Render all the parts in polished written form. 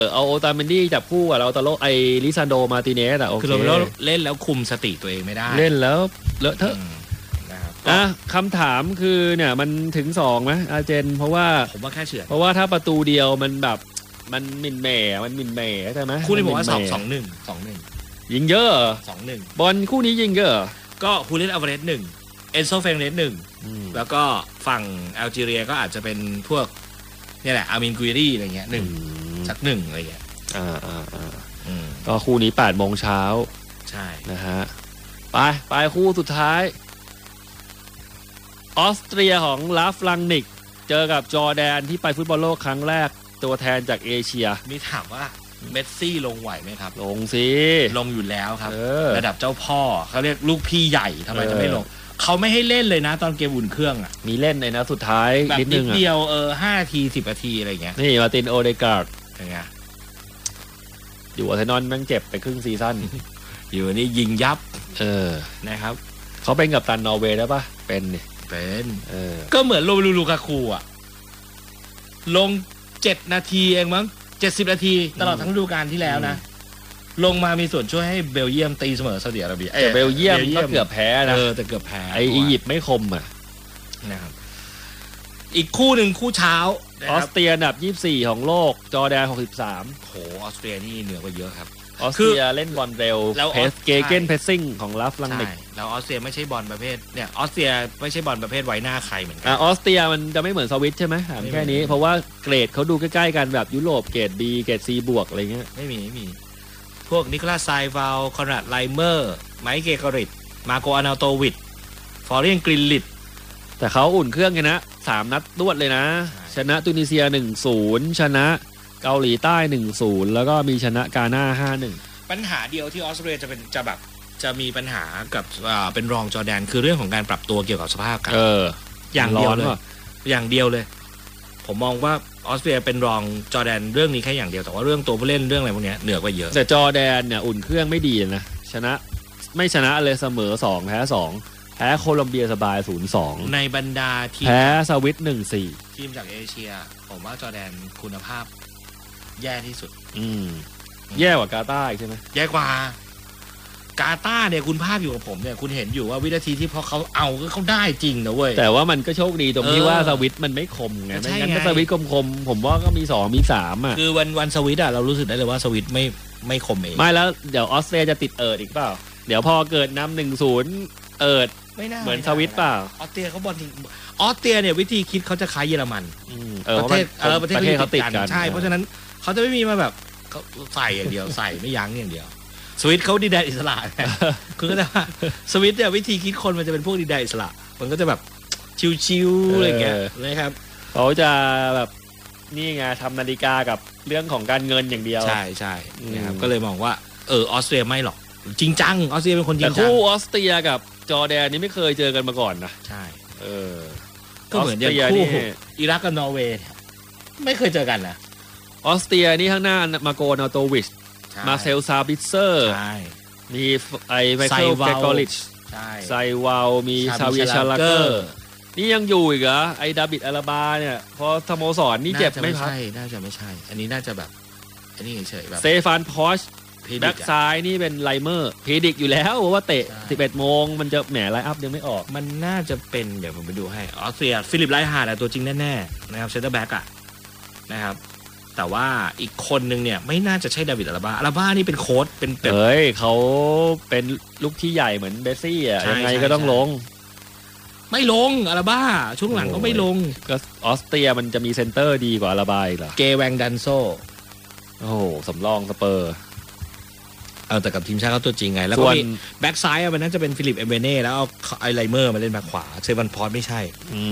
เอาโอตาเมนดี้จับคู่กับเราตาโลไอลิซานโดมาติเนสโอเคคือเราเล่นแล้วคุมสติตัวเองไม่ได้เล่นแล้วเลอะเทอะคำถามคือเนี่ยมันถึง2ไหมอาเจนเพราะว่าผมว่าแค่เฉือนเพราะว่าถ้าประตูเดียวมันแบบมันมินแหม่ใช่ไหมคู่นี้ผมว่า2-1 ยิงเยอะ 2-1 บอลคู่นี้ยิงเยอะก็ฮูเลนอัลวาเรส1เอนโซเฟรนเรส1แล้วก็ฝั่งแอลจีเรียก็อาจจะเป็นพวกนี่แหละอามินกุยรีอะไรเงี้ยสัก1อะไรเงี้ยก็คู่นี้8 โมงเช้าใช่นะฮะไปคู่สุดท้ายออสเตรียของลาฟลังนิกเจอกับจอร์แดนที่ไปฟุตบอลโลกครั้งแรกตัวแทนจากเอเชียมีถามว่าเมสซี่ลงไหวไหมครับลงสิลงอยู่แล้วครับระดับเจ้าพ่อเขาเรียกลูกพี่ใหญ่ทำไมจะไม่ลงเขาไม่ให้เล่นเลยนะตอนเกมอุ่นเครื่องอ่ะมีเล่นในนะสุดท้ายแบบนิดเดียว5 นาที10 นาทีอะไรเงี้ยนี่มาตินโอเดการ์ดยังไงอยู่อาร์เซนอลแม่งเจ็บไปครึ่งซีซั่นอยู่นี่ยิงยับนะครับเขาเป็นกัปตันนอร์เวย์ได้ปะเป็นก็เหมือนโรเมลูลูกาคูอ่ะลง7 นาทีเองมั้ง70 นาทีตลอดทั้งฤดูกาลที่แล้วนะลงมามีส่วนช่วยให้เบลเยียมตีเสมอซาอุดิอาระเบียแต่เบลเยียมก็เกือบแพ้นะแต่เกือบแพ้ไออียิปต์ไม่คมอ่ะนะครับอีกคู่หนึ่งคู่เช้าออสเตรียอันดับ24ของโลกจอร์แดน63 โหออสเตรียนี่เหนือกว่าเยอะครับออสเตรียเล่นบอลเร็วเพสเกเกนเพสซิ่งของลาฟลังนิกแล้วออสเตรียไม่ใช่บอลประเภทเนี่ยออสเตรียไม่ใช่บอลประเภทไว้หน้าใครเหมือนกันออสเตรียมันจะไม่เหมือนสวิตใช่ไหมถามแค่นี้เพราะว่าเกรดเขาดูใกล้ๆกันแบบยุโรปเกรด B เกรด C บวกอะไรเงี้ยไม่มีพวกนิโคลัสไซวาลคอนราดไลเมอร์ไมค์เกเกอริตมาโกอานาโตวิดฟอร์เรียนกริลลิตแต่เขาอุ่นเครื่องกันนะ3 นัดรวดเลยนะชนะตุนิเซีย 1-0 ชนะเกาหลีใต้ 1-0 แล้วก็มีชนะกาน่า 5-1 ปัญหาเดียวที่ออสเตรเลียจะมีปัญหากับเป็นรองจอร์แดนคือเรื่องของการปรับตัวเกี่ยวกับสภาพอากาศอย่างเดียวเลยผมมองว่าออสเตรเลียเป็นรองจอร์แดนเรื่องนี้แค่อย่างเดียวแต่ว่าเรื่องตัวผู้เล่นเรื่องอะไรพวกนี้เหนือกว่าเยอะแต่จอร์แดนเนี่ยอุ่นเครื่องไม่ดีนะไม่ชนะเลยเสมอ2แพ้2แพ้โคลอมเบียสบาย 0-2 ในบรรดาทีมแพ้สวิต 1-4 ทีมจากเอเชียผมว่าจอร์แดนคุณภาพแย่ที่สุดแย่กว่ากาตาร์ใช่ไหมแย่กว่ากาตาร์เนี่ยคุณภาพอยู่กับผมเนี่ยคุณเห็นอยู่ว่าวินาทีที่พอเขาเอาก็เขาได้จริงนะเว้ยแต่ว่ามันก็โชคดีตรงที่ว่าสวิตมันไม่คมไงไม่งั้นถ้าสวิตคมผมว่าก็มี2มี3อ่ะคือวันสวิตเรารู้สึกได้เลยว่าสวิตไม่คมเองไม่แล้วเดี๋ยวออสเตรเลียจะติดอีกเปล่าเดี๋ยวพอเกิดนำ 1-0 ไม่น่าเหมือนสวิตเปล่าออสเตรียเขาบอลจริงออสเตรียเนี่ยวิธีคิดเขาจะคล้ายเยอรมันประเทศเขาติดกันใช่เพราะฉะนั้นเขาจะไม่มีมาแบบเขาใส่อย่างเดียวใส่ไม่ยั้งอย่างเดียวสวิตเขาดินแดนอิสระคือก็จะว่าสวิตเนี่ยวิธีคิดคนมันจะเป็นพวกดินแดนอิสระมันก็จะแบบชิวๆอะไรเงี้ยนะครับเขาจะแบบนี่ไงทำนาฬิกากับเรื่องของการเงินอย่างเดียวใช่นะครับก็เลยมองว่าออสเตรียไม่หรอกจริงจังออสเตรียเป็นคนจริงจังแต่คู่ออสเตรียกับจอร์แดนนี่ไม่เคยเจอกันมาก่อนนะใช่ก็เหมือนอย่างคู่อิรักกับนอร์เวย์ไม่เคยเจอกันนะออสเตรียนี่ข้างหน้ามาโกนาโตวิชมาเซลซาบิเซอร์มีไมเคิลเกกอริชไซวาลมีซาเวียชาลาเกอร์นี่ยังอยู่อีกเหรอไอดาบิดอาราบาเนี่ยพอสโมสรนี่เจ็บไม่พักน่าจะไม่ใช่อันนี้น่าจะแบบอันนี้เฉยๆแบบเซฟานพอชแบ็กซ้ายนี่เป็นไลเมอร์พีดิกอยู่แล้วว่าเตะ 11 โมงมันจะแหมไลน์อัพยังไม่ออกมันน่าจะเป็นเดี๋ยวผมไปดูให้ออสเตรียฟิลิปไลฮาร์ดตัวจริงแน่ๆนะครับเซนเตอร์แบ็กนะครับแต่ว่าอีกคนนึงเนี่ยไม่น่าจะใช่ดาวิดอาราบานี่เป็นโค้ชเป็นเขาเป็นลูกที่ใหญ่เหมือนเบสซี่อ่ะยังไงก็ต้องลงไม่ลงอาราบาช่วงหลังก็ไม่ลงก็ออสเตรียมันจะมีเซนเตอร์ดีกว่าอาราบาอีกเหรอเกแวงดันโซโอ้โหสำรองสเปอร์แต่กับทีมชาติเขาตัวจริงไงแล้วก็มีแบ็กซ้ายมันน่าจะเป็นฟิลิปเอเบเน่แล้วเอาไอไลเมอร์มาเล่นแบ็กขวาเซวันพอร์ตไม่ใช่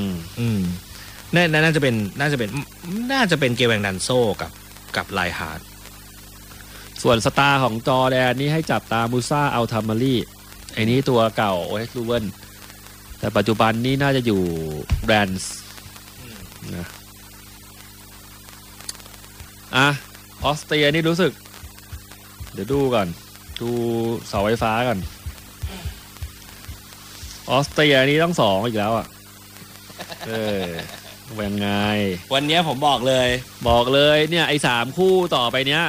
น่าจะเป็นเกแวงดันโซกับไลฮาร์ดส่วนสตาร์ของจอร์แดนนี่ให้จับตามูซาอัลทามารีไอ้นี้ตัวเก่าโอเอสลูเวนแต่ปัจจุบันนี่น่าจะอยู่แบรนส์นะออสเตรียนี่รู้สึกเดี๋ยวดูก่อนดูเสาไฟฟ้าก่อนออสเตรียนี่ต้อง2อีกแล้วอ่ะยังไงวันนี้ผมบอกเลยเนี่ยไอ้3คู่ต่อไปเนี้ย